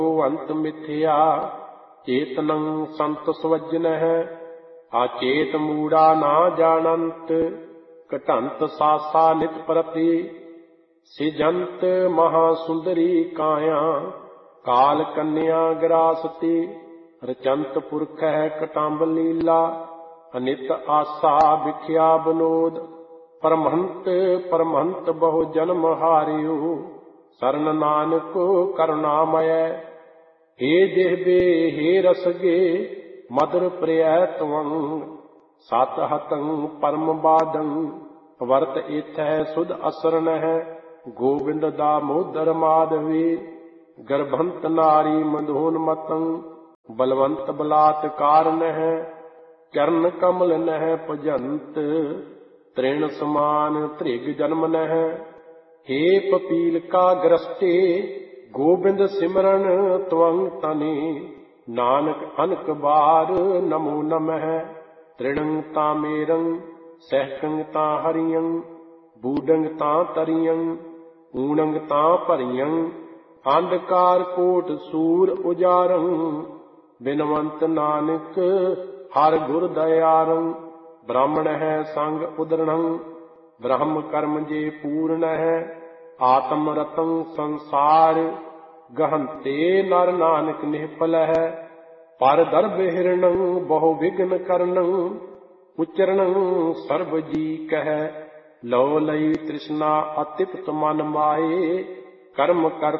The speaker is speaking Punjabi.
ਅੰਤ ਮਿਥਿਆ ਚੇਤਨੰ ਸੰਤ ਸਵਜਨਹਿ ਆਚੇਤ ਮੂੜਾ ਨਾ ਜਾਣੰਤ ਘਟੰਤ ਸਾਸਾ ਨਿਤ ਪ੍ਰਤੀ ਸਿਜੰਤ ਮਹਾ ਸੁੰਦਰੀ ਕਾਇਆ ਕਾਲ ਕੰਨਿਆ ਗਰਾਸਤੀ ਰਚੰਤ ਪੁਰਖ ਹੈ ਕਟੰਬ ਲੀਲਾ ਅਨਿਤ ਆਸਾ ਵਿਖਿਆ ਬਨੋਦ ਪਰਮਹੰਤ ਪਰਮਹੰਤ ਬਹੁ ਜਨਮ ਹਾਰਿਓ ਸਰਨ ਨਾਨਕ ਕਰੁਣਾਮਯ ਹੇ ਜਿਹਬੇ ਹੇ ਰਸਗੇ ਮਦਰ ਪ੍ਰਿਯ ਤਵੰ ਸਤ ਹਤੰ ਪਰਮ ਬਾਦੰ ਵਰਤ ਇਥੈ ਸੁਧ ਅਸਰਨ ਹੈ ਗੋਬਿੰਦ ਦਾਮੋਦਰ ਮਾਧਵੀ ਗਰਭੰਤ ਨਾਰੀ ਮਧੋਨ ਮਤੰ ਬਲਵੰਤ ਬਲਾਤਕਾਰ ਹੈ ਚਰਨ ਕਮਲ ਨਹਿ ਭਜੰਤ ਤ੍ਰਿਣ ਸਮਾਨ ਧ੍ਰਿਗ ਜਨਮ ਨਹਿ ਹੇ ਪਪੀਲ ਕਾ ਗ੍ਰਸਟੇ ਗੋਬਿੰਦ ਸਿਮਰਨ ਤਵੰ ਤਨੇ ਨਾਨਕ ਅਨਕ ਬਾਰ ਨਮੋ ਨਮਹਿ ਤ੍ਰਿਣੰ ਤਾਮੇਰੰ ਸਹਿਕੰ ਤਾ ਹਰਿਯੰ ਬੂਡੰਗ ਤਾ ਤਰਿਯੰ ਊਣੰਗ ਤਾ ਭਰਿਯੰ ਅੰਧਕਾਰ ਕੋਟ ਸੂਰ ਉਜਾਰੰ ਬਿਨਵੰਤ ਨਾਨਕ ਹਰ ਗੁਰ ਦਇਆਰੰ ਬ੍ਰਾਹਮਣ ਹੈ ਸੰਗ ਉਦਰਣੰ ਬ੍ਰਹਮ ਕਰਮ ਜੇ ਪੂਰਨ ਹੈ ਆਤਮ ਰਤੰ ਸੰਸਾਰ ਗਹੰਤੇ ਨਰ ਨਾਨਕ ਨਿਹਪਲ ਹੈ ਪਰ ਦਰਬ ਹਿਰਣੰ ਬਹੁ ਵਿਗਨ ਕਰਨੰ ਉਚਰਣੰ ਸਰਬ ਜੀ ਕਹਿ ਲਉ ਲਈ ਤ੍ਰਿਸ਼ਨਾ ਅਤਿਪਤ ਮਨ ਮਾਏ ਕਰਮ ਕਰ